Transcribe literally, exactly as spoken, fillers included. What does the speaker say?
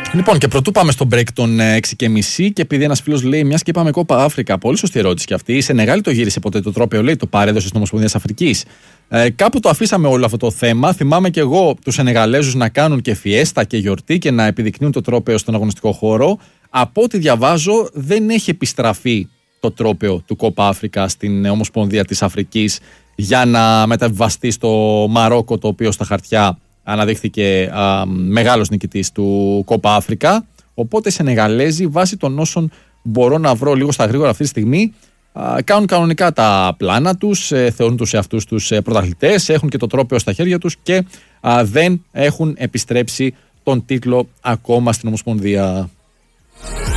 Λοιπόν, και πρωτού πάμε στο break των έξι και μισή, και επειδή ένας φίλος λέει, μιας και είπαμε Κόπα Αφρικα, πολύ σωστή ερώτηση και αυτή. Η Σενεγάλη το γύρισε ποτέ το τρόπαιο, λέει, το παρέδωσε στην Ομοσπονδία Αφρικής. Ε, κάπου το αφήσαμε όλο αυτό το θέμα. Θυμάμαι και εγώ τους Σενεγαλέζους να κάνουν και φιέστα και γιορτή και να επιδεικνύουν το τρόπαιο στον αγωνιστικό χώρο. Από ό,τι διαβάζω, δεν έχει επιστραφεί το τρόπαιο του Κόπα Αφρικα στην Ομοσπονδία της Αφρικής για να μεταβιβαστεί στο Μαρόκο, το οποίο στα χαρτιά αναδείχθηκε α, μεγάλος νικητής του Κόπα Αφρικα. Οπότε οι Σενεγαλέζοι, βάσει των όσων μπορώ να βρω λίγο στα γρήγορα αυτή τη στιγμή, α, κάνουν κανονικά τα πλάνα τους, ε, θεωρούν τους εαυτούς τους ε, πρωταθλητές, έχουν και το τρόπαιο στα χέρια τους και α, δεν έχουν επιστρέψει τον τίτλο ακόμα στην Ομοσπονδία.